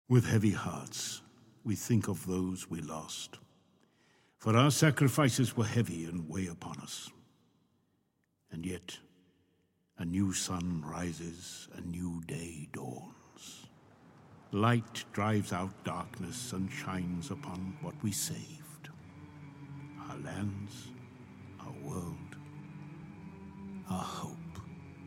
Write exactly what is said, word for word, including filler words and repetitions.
With heavy hearts, we think of those we lost, for our sacrifices were heavy and weigh upon us. And yet, a new sun rises, a new day dawns. Light drives out darkness and shines upon what we saved. Our lands, our world, our hope.